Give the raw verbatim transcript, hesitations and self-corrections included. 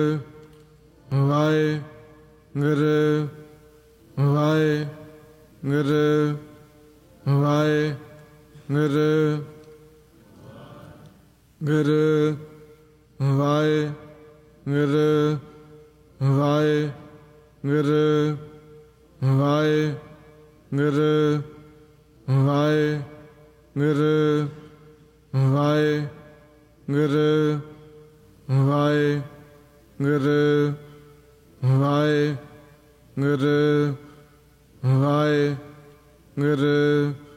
Waheguru Waheguru Waheguru Guru Waheguru Waheguru Waheguru Waheguru Waheguru Waheguru Waheguru Waheguru